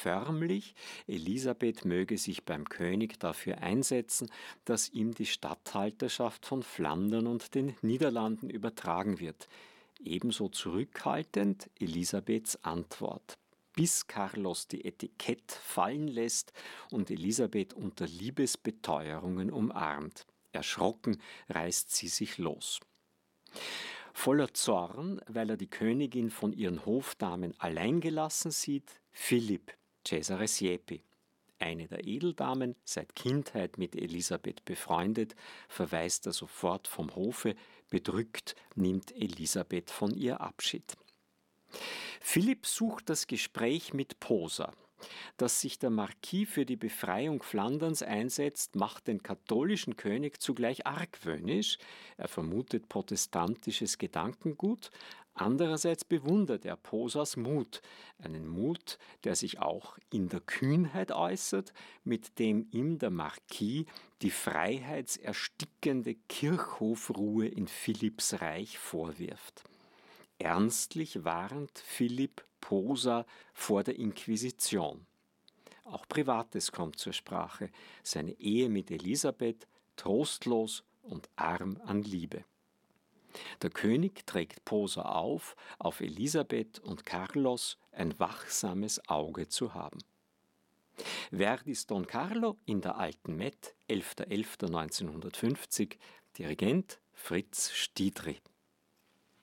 förmlich, Elisabeth möge sich beim König dafür einsetzen, dass ihm die Statthalterschaft von Flandern und den Niederlanden übertragen wird. Ebenso zurückhaltend Elisabeths Antwort, bis Carlos die Etikett fallen lässt und Elisabeth unter Liebesbeteuerungen umarmt. Erschrocken reißt sie sich los. Voller Zorn, weil er die Königin von ihren Hofdamen allein gelassen sieht, Philipp, Cesare Siepi. Eine der Edeldamen, seit Kindheit mit Elisabeth befreundet, verweist er sofort vom Hofe, bedrückt nimmt Elisabeth von ihr Abschied. Philipp sucht das Gespräch mit Posa. Dass sich der Marquis für die Befreiung Flanderns einsetzt, macht den katholischen König zugleich argwöhnisch. Er vermutet protestantisches Gedankengut. Andererseits bewundert er Posas Mut. Einen Mut, der sich auch in der Kühnheit äußert, mit dem ihm der Marquis die freiheitserstickende Kirchhofruhe in Philipps Reich vorwirft. Ernstlich warnt Philipp Posa vor der Inquisition. Auch Privates kommt zur Sprache, seine Ehe mit Elisabeth, trostlos und arm an Liebe. Der König trägt Posa auf Elisabeth und Carlos ein wachsames Auge zu haben. Verdis Don Carlo in der Alten Met, 11.11.1950, Dirigent Fritz Stiedry.